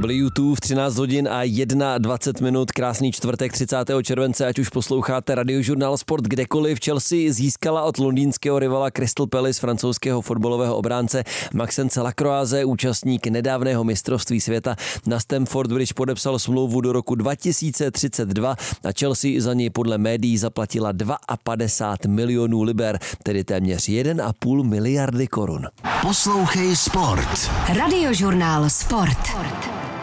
byl YouTube v 13 hodin a 21 minut, krásný čtvrtek 30. července, ať už posloucháte Radiožurnál Sport kdekoliv. Chelsea získala od londýnského rivala Crystal Palace francouzského fotbalového obránce Maxence Lacroise, účastník nedávného mistrovství světa. Na Stamford Bridge podepsal smlouvu do roku 2032 a Chelsea za něj podle médií zaplatila 52 milionů liber, tedy téměř 1,5 miliardy korun. Poslouchej Sport. Radiožurnál Sport.